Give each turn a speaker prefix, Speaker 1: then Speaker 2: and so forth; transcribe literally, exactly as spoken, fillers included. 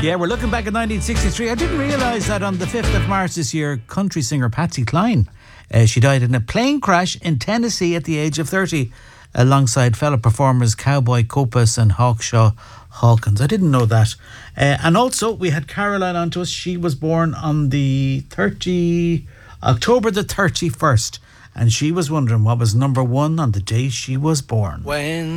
Speaker 1: Yeah, we're looking back at nineteen sixty-three. I didn't realise that on the fifth of March this year, country singer Patsy Cline, uh, she died in a plane crash in Tennessee at the age of thirty, alongside fellow performers Cowboy Copas and Hawkshaw Hawkins. I didn't know that. Uh, and also, we had Caroline on to us. She was born on the thirty October the thirty-first. And she was wondering what was number one on the day she was born.
Speaker 2: When